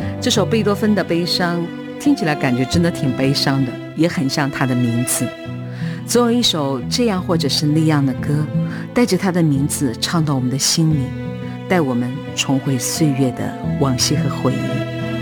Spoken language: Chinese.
这首贝多芬的悲伤听起来感觉真的挺悲伤的，也很像他的名字。总有一首这样或者是那样的歌，带着他的名字唱到我们的心里，带我们重回岁月的往昔和回忆。